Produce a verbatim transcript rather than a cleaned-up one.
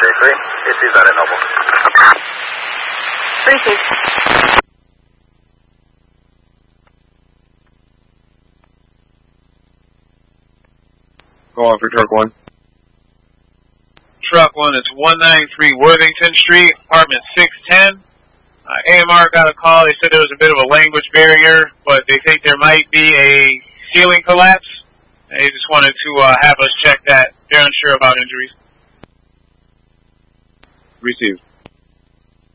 J three, receive that at Noble. Receive. Go on for truck one. Truck one, it's one ninety-three Worthington Street, apartment six ten. Uh, A M R got a call. They said there was a bit of a language barrier, but they think there might be a ceiling collapse. They just wanted to uh, have us check that. They're unsure about injuries. Received.